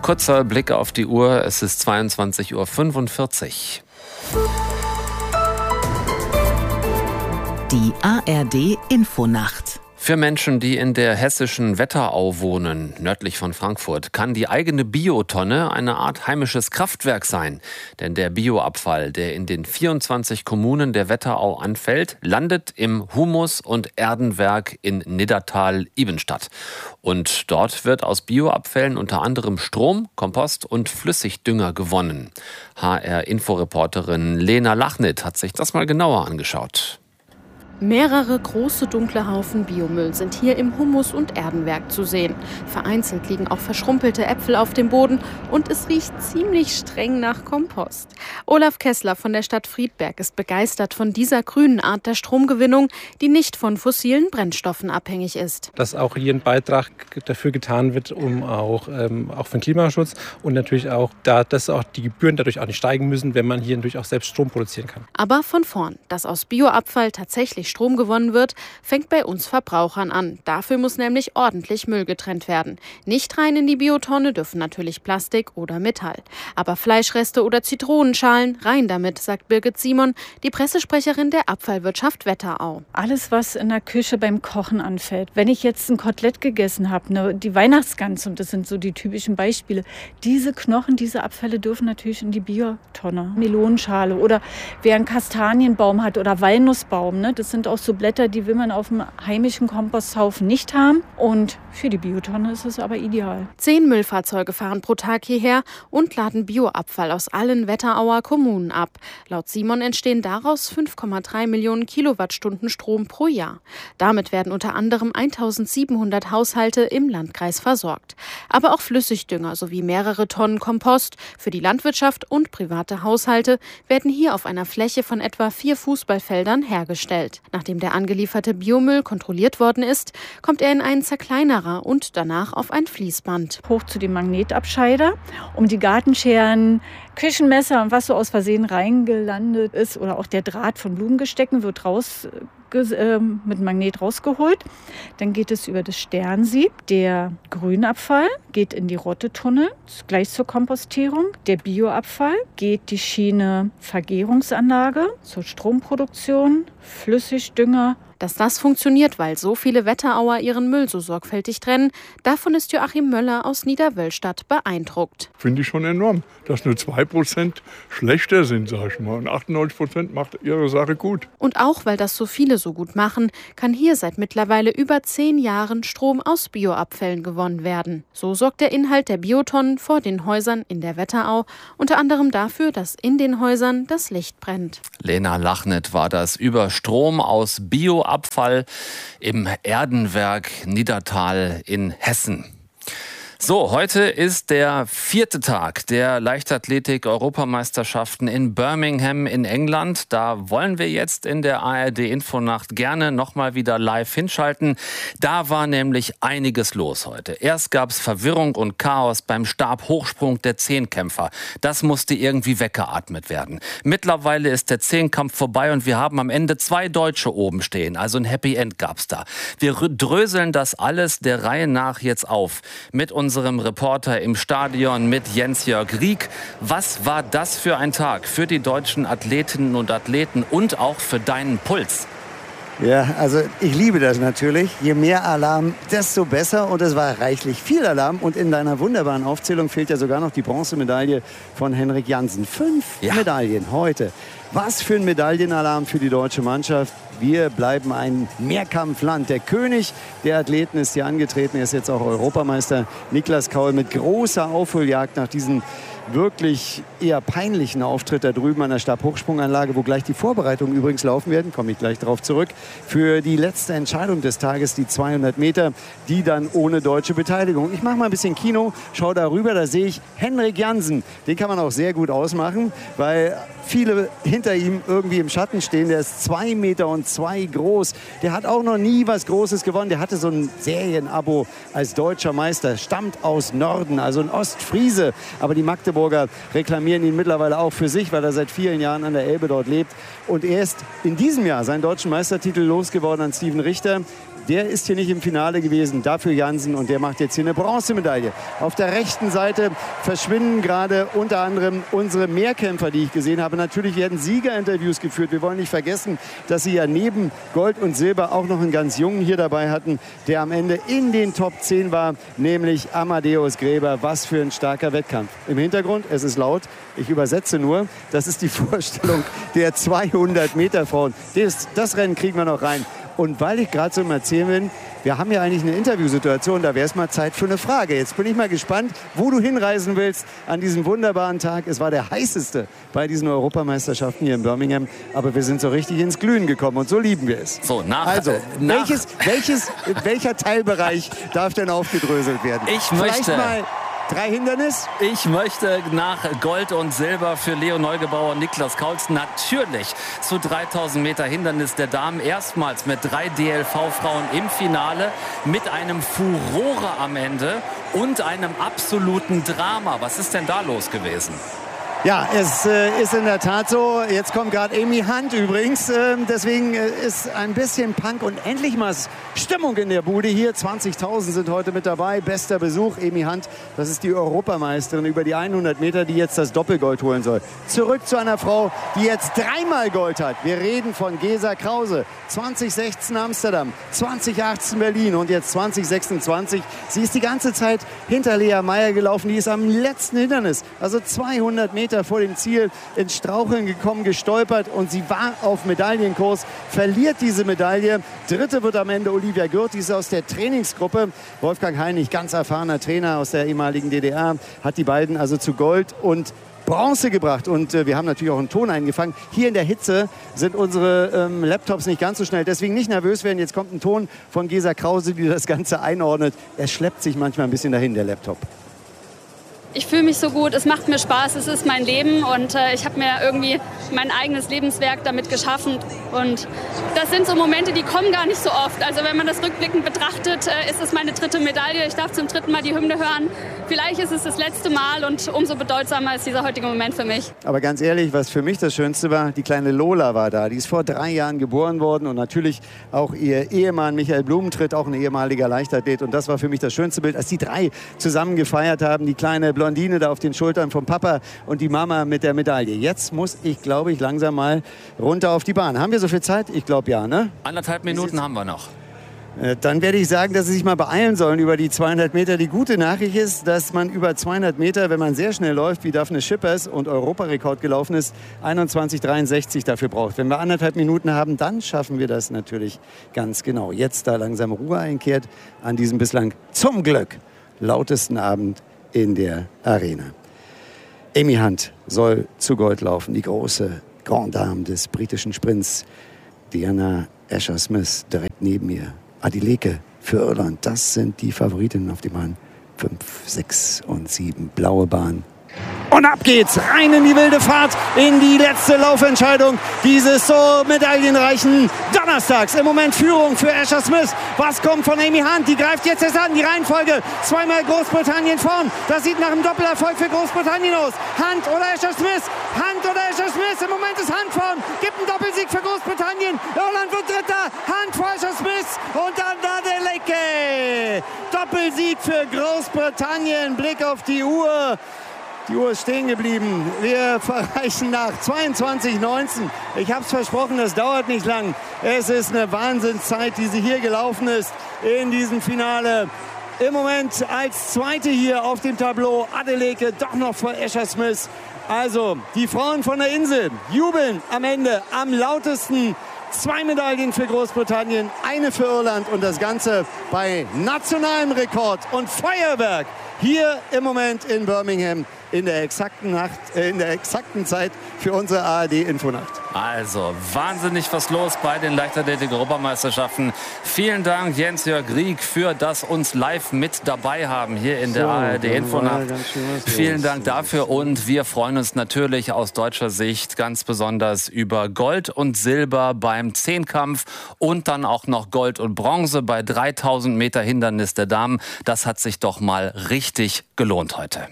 Kurzer Blick auf die Uhr, es ist 22:45 Uhr. Die ARD-Infonacht. Für Menschen, die in der hessischen Wetterau wohnen, nördlich von Frankfurt, kann die eigene Biotonne eine Art heimisches Kraftwerk sein. Denn der Bioabfall, der in den 24 Kommunen der Wetterau anfällt, landet im Humus- und Erdenwerk in Niddertal-Ibenstadt. Und dort wird aus Bioabfällen unter anderem Strom, Kompost und Flüssigdünger gewonnen. HR-Inforeporterin Lena Lachnit hat sich das mal genauer angeschaut. Mehrere große dunkle Haufen Biomüll sind hier im Humus- und Erdenwerk zu sehen. Vereinzelt liegen auch verschrumpelte Äpfel auf dem Boden und es riecht ziemlich streng nach Kompost. Olaf Kessler von der Stadt Friedberg ist begeistert von dieser grünen Art der Stromgewinnung, die nicht von fossilen Brennstoffen abhängig ist. Dass auch hier ein Beitrag dafür getan wird, um auch für den Klimaschutz und natürlich auch, dass auch die Gebühren dadurch auch nicht steigen müssen, wenn man hier natürlich auch selbst Strom produzieren kann. Aber von vorn, dass aus Bioabfall tatsächlich Strom gewonnen wird, fängt bei uns Verbrauchern an. Dafür muss nämlich ordentlich Müll getrennt werden. Nicht rein in die Biotonne dürfen natürlich Plastik oder Metall. Aber Fleischreste oder Zitronenschalen, rein damit, sagt Birgit Simon, die Pressesprecherin der Abfallwirtschaft Wetterau. Alles, was in der Küche beim Kochen anfällt. Wenn ich jetzt ein Kotelett gegessen habe, die Weihnachtsgans, und das sind so die typischen Beispiele, diese Knochen, diese Abfälle dürfen natürlich in die Biotonne. Melonenschale oder wer einen Kastanienbaum hat oder Walnussbaum, das sind auch so Blätter, die will man auf dem heimischen Komposthaufen nicht haben. Und für die Biotonne ist es aber ideal. 10 Müllfahrzeuge fahren pro Tag hierher und laden Bioabfall aus allen Wetterauer Kommunen ab. Laut Simon entstehen daraus 5,3 Millionen Kilowattstunden Strom pro Jahr. Damit werden unter anderem 1700 Haushalte im Landkreis versorgt. Aber auch Flüssigdünger sowie mehrere Tonnen Kompost für die Landwirtschaft und private Haushalte werden hier auf einer Fläche von etwa 4 Fußballfeldern hergestellt. Nachdem der angelieferte Biomüll kontrolliert worden ist, kommt er in einen Zerkleinerer und danach auf ein Fließband. Hoch zu dem Magnetabscheider, um die Gartenscheren, Küchenmesser und was so aus Versehen reingelandet ist oder auch der Draht von Blumengestecken wird mit Magnet rausgeholt. Dann geht es über das Sternsieb. Der Grünabfall geht in die Rottetunnel, gleich zur Kompostierung. Der Bioabfall geht die Schiene Vergärungsanlage zur Stromproduktion, Flüssigdünger. Dass das funktioniert, weil so viele Wetterauer ihren Müll so sorgfältig trennen, davon ist Joachim Möller aus Niederwöllstadt beeindruckt. Finde ich schon enorm, dass nur 2% schlechter sind, sag ich mal. Und 98% macht ihre Sache gut. Und auch, weil das so viele so gut machen, kann hier seit mittlerweile über 10 Jahren Strom aus Bioabfällen gewonnen werden. So sorgt der Inhalt der Biotonnen vor den Häusern in der Wetterau unter anderem dafür, dass in den Häusern das Licht brennt. Lena Lachnit war das über Strom aus Bioabfall im Erdenwerk Niddertal in Hessen. So, heute ist der 4. Tag der Leichtathletik-Europameisterschaften in Birmingham in England. Da wollen wir jetzt in der ARD-Infonacht gerne nochmal wieder live hinschalten. Da war nämlich einiges los heute. Erst gab es Verwirrung und Chaos beim Stabhochsprung der Zehnkämpfer. Das musste irgendwie weggeatmet werden. Mittlerweile ist der Zehnkampf vorbei und wir haben am Ende 2 Deutsche oben stehen. Also ein Happy End gab's da. Wir dröseln das alles der Reihe nach jetzt auf mit unserem Reporter im Stadion mit Jens-Jörg Rieck. Was war das für ein Tag für die deutschen Athletinnen und Athleten und auch für deinen Puls? Ja, also ich liebe das natürlich. Je mehr Alarm, desto besser. Und es war reichlich viel Alarm. Und in deiner wunderbaren Aufzählung fehlt ja sogar noch die Bronzemedaille von Henrik Jansen. 5 Medaillen heute. Was für ein Medaillenalarm für die deutsche Mannschaft. Wir bleiben ein Mehrkampfland. Der König der Athleten ist hier angetreten. Er ist jetzt auch Europameister. Niklas Kaul mit großer Aufholjagd nach diesem wirklich eher peinlichen Auftritt da drüben an der Stabhochsprunganlage, wo gleich die Vorbereitungen übrigens laufen werden, komme ich gleich darauf zurück, für die letzte Entscheidung des Tages, die 200 Meter, die dann ohne deutsche Beteiligung. Ich mache mal ein bisschen Kino, schau da rüber, da sehe ich Henrik Jansen. Den kann man auch sehr gut ausmachen, weil viele hinter ihm irgendwie im Schatten stehen. Der ist 2,2 Meter groß. Der hat auch noch nie was Großes gewonnen. Der hatte so ein Serienabo als deutscher Meister, stammt aus Norden, also ein Ostfriese. Aber die Magdeburger reklamieren ihn mittlerweile auch für sich, weil er seit vielen Jahren an der Elbe dort lebt. Und er ist in diesem Jahr seinen deutschen Meistertitel losgeworden an Steven Richter. der ist hier nicht im Finale gewesen. Dafür Jansen und der macht jetzt hier eine Bronzemedaille. Auf der rechten Seite verschwinden gerade unter anderem unsere Mehrkämpfer, die ich gesehen habe. Natürlich werden Siegerinterviews geführt. Wir wollen nicht vergessen, dass sie ja neben Gold und Silber auch noch einen ganz Jungen hier dabei hatten, der am Ende in den Top 10 war, nämlich Amadeus Gräber. Was für ein starker Wettkampf. Im Hintergrund, es ist laut, ich übersetze nur, das ist die Vorstellung der 200 Meter Frauen. Das Rennen kriegen wir noch rein. Und weil ich gerade so im Erzählen bin, wir haben ja eigentlich eine Interviewsituation, da wäre es mal Zeit für eine Frage. Jetzt bin ich mal gespannt, wo du hinreisen willst an diesem wunderbaren Tag. Es war der heißeste bei diesen Europameisterschaften hier in Birmingham, aber wir sind so richtig ins Glühen gekommen und so lieben wir es. So, welcher Teilbereich darf denn aufgedröselt werden? Vielleicht mal 3 Hindernis? Ich möchte nach Gold und Silber für Leo Neugebauer und Niklas Kaulz natürlich zu 3000 Meter Hindernis der Damen erstmals mit 3 DLV-Frauen im Finale mit einem Furore am Ende und einem absoluten Drama. Was ist denn da los gewesen? Ja, es ist in der Tat so. Jetzt kommt gerade Amy Hunt übrigens. Deswegen ist ein bisschen Punk und endlich mal Stimmung in der Bude hier. 20.000 sind heute mit dabei. Bester Besuch. Amy Hunt, das ist die Europameisterin über die 100 Meter, die jetzt das Doppelgold holen soll. Zurück zu einer Frau, die jetzt 3-mal Gold hat. Wir reden von Gesa Krause. 2016 Amsterdam, 2018 Berlin und jetzt 2026. Sie ist die ganze Zeit hinter Lea Meyer gelaufen. Die ist am letzten Hindernis, also 200 Meter vor dem Ziel, ins Straucheln gekommen, gestolpert und sie war auf Medaillenkurs, verliert diese Medaille. Dritte wird am Ende Olivia Gürt, die ist aus der Trainingsgruppe. Wolfgang Heinig, ganz erfahrener Trainer aus der ehemaligen DDR, hat die beiden also zu Gold und Bronze gebracht und wir haben natürlich auch einen Ton eingefangen. Hier in der Hitze sind unsere Laptops nicht ganz so schnell, deswegen nicht nervös werden. Jetzt kommt ein Ton von Gesa Krause, die das Ganze einordnet. Er schleppt sich manchmal ein bisschen dahin, der Laptop. Ich fühle mich so gut, es macht mir Spaß, es ist mein Leben und ich habe mir irgendwie mein eigenes Lebenswerk damit geschaffen. Und das sind so Momente, die kommen gar nicht so oft. Also wenn man das rückblickend betrachtet, ist es meine 3. Medaille. Ich darf zum 3. Mal die Hymne hören. Vielleicht ist es das letzte Mal und umso bedeutsamer ist dieser heutige Moment für mich. Aber ganz ehrlich, was für mich das Schönste war, die kleine Lola war da. Die ist vor 3 Jahren geboren worden und natürlich auch ihr Ehemann Michael Blumentritt, auch ein ehemaliger Leichtathlet. Und das war für mich das schönste Bild, als die 3 zusammen gefeiert haben. Die kleine Blondine da auf den Schultern vom Papa und die Mama mit der Medaille. Jetzt muss ich, glaube ich, langsam mal runter auf die Bahn. Haben wir so viel Zeit? Ich glaube ja, ne? 1,5 Minuten haben wir noch. Dann werde ich sagen, dass Sie sich mal beeilen sollen über die 200 Meter. Die gute Nachricht ist, dass man über 200 Meter, wenn man sehr schnell läuft, wie Daphne Schippers und Europarekord gelaufen ist, 21,63 dafür braucht. Wenn wir 1,5 Minuten haben, dann schaffen wir das natürlich ganz genau. Jetzt da langsam Ruhe einkehrt an diesem bislang zum Glück lautesten Abend in der Arena. Amy Hunt soll zu Gold laufen, die große Grande Dame des britischen Sprints. Diana Escher-Smith direkt neben ihr. Adeleke für Irland, das sind die Favoritinnen auf die Bahn. 5, 6 und 7, blaue Bahn. Und ab geht's, rein in die wilde Fahrt, in die letzte Laufentscheidung dieses so medaillenreichen Donnerstags. Im Moment Führung für Escher-Smith. Was kommt von Amy Hunt? Die greift jetzt erst an, die Reihenfolge. 2-mal Großbritannien vorn. Das sieht nach einem Doppelerfolg für Großbritannien aus. Hunt oder Escher-Smith? Hunt oder Escher-Smith? Im Moment ist Hunt vorn. Gibt einen Doppelsieg für Großbritannien. Irland wird Dritter. Hunt vor Escher-Smith. Und dann Adeleke. Doppelsieg für Großbritannien. Blick auf die Uhr. Die Uhr ist stehen geblieben. Wir verreichen nach 22,19. Ich habe es versprochen, das dauert nicht lang. Es ist eine Wahnsinnszeit, die sie hier gelaufen ist in diesem Finale. Im Moment als Zweite hier auf dem Tableau Adeleke, doch noch vor Escher-Smith. Also die Frauen von der Insel jubeln am Ende am lautesten. 2 Medaillen für Großbritannien, eine für Irland und das Ganze bei nationalem Rekord und Feuerwerk hier im Moment in Birmingham in der exakten Zeit für unsere ARD-Infonacht. Also wahnsinnig was los bei den Leichtathletik-Europameisterschaften. Vielen Dank Jens-Jörg Rieck für das uns live mit dabei haben hier in der ARD-Infonacht. Vielen Dank dafür und wir freuen uns natürlich aus deutscher Sicht ganz besonders über Gold und Silber beim Zehnkampf und dann auch noch Gold und Bronze bei 3000 Meter Hindernis der Damen. Das hat sich doch mal richtig gelohnt heute.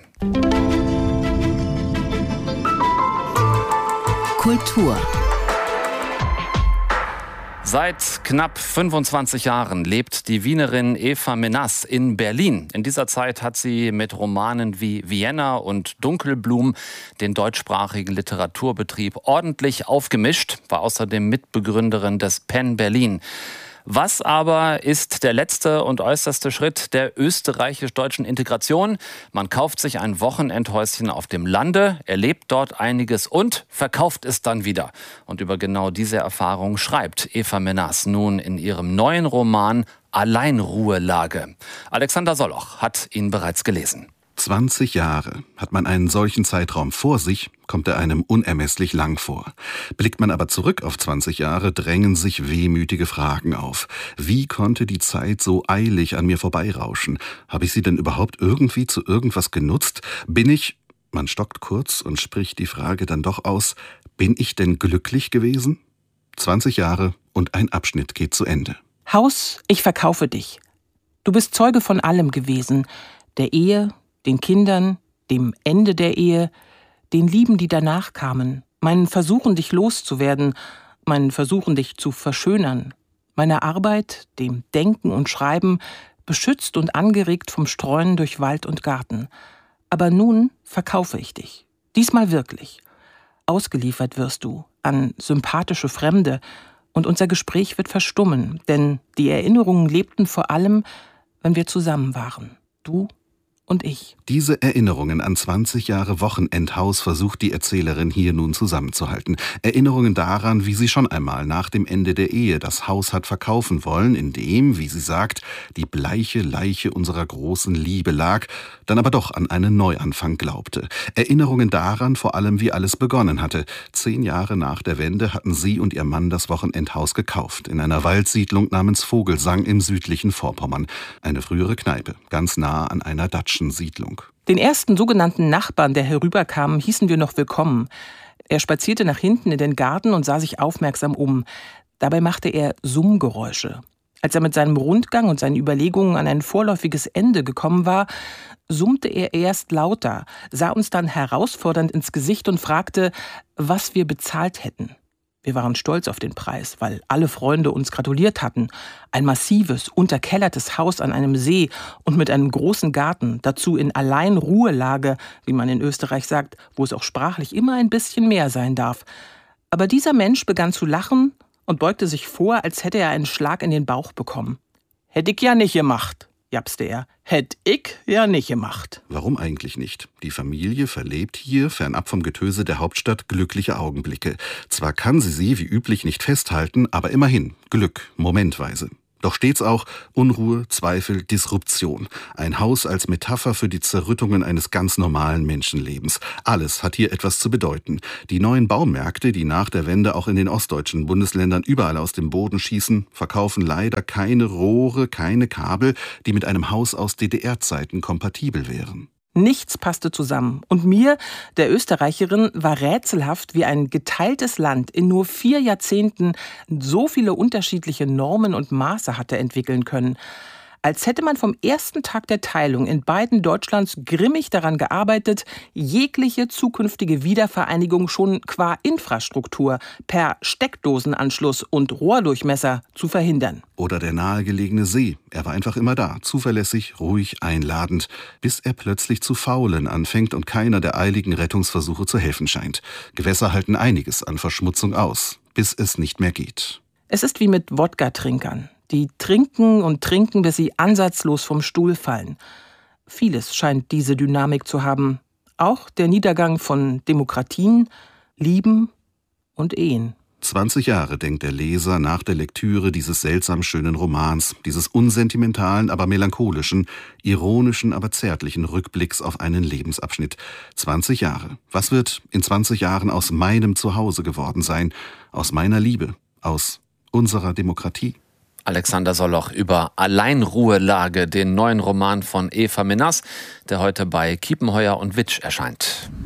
Seit knapp 25 Jahren lebt die Wienerin Eva Menas in Berlin. In dieser Zeit hat sie mit Romanen wie Vienna und Dunkelblumen den deutschsprachigen Literaturbetrieb ordentlich aufgemischt, war außerdem Mitbegründerin des PEN Berlin. Was aber ist der letzte und äußerste Schritt der österreichisch-deutschen Integration? Man kauft sich ein Wochenendhäuschen auf dem Lande, erlebt dort einiges und verkauft es dann wieder. Und über genau diese Erfahrung schreibt Eva Menas nun in ihrem neuen Roman Alleinruhelage. Alexander Solloch hat ihn bereits gelesen. 20 Jahre. Hat man einen solchen Zeitraum vor sich, kommt er einem unermesslich lang vor. Blickt man aber zurück auf 20 Jahre, drängen sich wehmütige Fragen auf. Wie konnte die Zeit so eilig an mir vorbeirauschen? Habe ich sie denn überhaupt irgendwie zu irgendwas genutzt? Bin ich, man stockt kurz und spricht die Frage dann doch aus, bin ich denn glücklich gewesen? 20 Jahre und ein Abschnitt geht zu Ende. Haus, ich verkaufe dich. Du bist Zeuge von allem gewesen. Der Ehe, den Kindern, dem Ende der Ehe, den Lieben, die danach kamen, meinen Versuchen, dich loszuwerden, meinen Versuchen, dich zu verschönern, meiner Arbeit, dem Denken und Schreiben, beschützt und angeregt vom Streuen durch Wald und Garten. Aber nun verkaufe ich dich. Diesmal wirklich. Ausgeliefert wirst du an sympathische Fremde und unser Gespräch wird verstummen, denn die Erinnerungen lebten vor allem, wenn wir zusammen waren. Du und ich. Diese Erinnerungen an 20 Jahre Wochenendhaus versucht die Erzählerin hier nun zusammenzuhalten. Erinnerungen daran, wie sie schon einmal nach dem Ende der Ehe das Haus hat verkaufen wollen, in dem, wie sie sagt, die bleiche Leiche unserer großen Liebe lag, dann aber doch an einen Neuanfang glaubte. Erinnerungen daran vor allem, wie alles begonnen hatte. 10 Jahre nach der Wende hatten sie und ihr Mann das Wochenendhaus gekauft, in einer Waldsiedlung namens Vogelsang im südlichen Vorpommern. Eine frühere Kneipe, ganz nah an einer Datschensiedlung. Den ersten sogenannten Nachbarn, der herüberkam, hießen wir noch willkommen. Er spazierte nach hinten in den Garten und sah sich aufmerksam um. Dabei machte er Summgeräusche. Als er mit seinem Rundgang und seinen Überlegungen an ein vorläufiges Ende gekommen war, summte er erst lauter, sah uns dann herausfordernd ins Gesicht und fragte, was wir bezahlt hätten. Wir waren stolz auf den Preis, weil alle Freunde uns gratuliert hatten. Ein massives, unterkellertes Haus an einem See und mit einem großen Garten, dazu in Alleinruhelage, wie man in Österreich sagt, wo es auch sprachlich immer ein bisschen mehr sein darf. Aber dieser Mensch begann zu lachen und beugte sich vor, als hätte er einen Schlag in den Bauch bekommen. Hätt ich ja nicht gemacht, japste er. Hätt ich ja nicht gemacht. Warum eigentlich nicht? Die Familie verlebt hier, fernab vom Getöse der Hauptstadt, glückliche Augenblicke. Zwar kann sie wie üblich nicht festhalten, aber immerhin Glück, momentweise. Doch stets auch Unruhe, Zweifel, Disruption. Ein Haus als Metapher für die Zerrüttungen eines ganz normalen Menschenlebens. Alles hat hier etwas zu bedeuten. Die neuen Baumärkte, die nach der Wende auch in den ostdeutschen Bundesländern überall aus dem Boden schießen, verkaufen leider keine Rohre, keine Kabel, die mit einem Haus aus DDR-Zeiten kompatibel wären. Nichts passte zusammen. Und mir, der Österreicherin, war rätselhaft, wie ein geteiltes Land in nur 4 Jahrzehnten so viele unterschiedliche Normen und Maße hatte entwickeln können. Als hätte man vom ersten Tag der Teilung in beiden Deutschlands grimmig daran gearbeitet, jegliche zukünftige Wiedervereinigung schon qua Infrastruktur per Steckdosenanschluss und Rohrdurchmesser zu verhindern. Oder der nahegelegene See. Er war einfach immer da, zuverlässig, ruhig, einladend, bis er plötzlich zu faulen anfängt und keiner der eiligen Rettungsversuche zu helfen scheint. Gewässer halten einiges an Verschmutzung aus, bis es nicht mehr geht. Es ist wie mit Wodka-Trinkern. Die trinken und trinken, bis sie ansatzlos vom Stuhl fallen. Vieles scheint diese Dynamik zu haben. Auch der Niedergang von Demokratien, Lieben und Ehen. 20 Jahre denkt der Leser nach der Lektüre dieses seltsam schönen Romans, dieses unsentimentalen, aber melancholischen, ironischen, aber zärtlichen Rückblicks auf einen Lebensabschnitt. 20 Jahre. Was wird in 20 Jahren aus meinem Zuhause geworden sein? Aus meiner Liebe? Aus unserer Demokratie? Alexander Solloch über Alleinruhelage, den neuen Roman von Eva Menas, der heute bei Kiepenheuer und Witsch erscheint.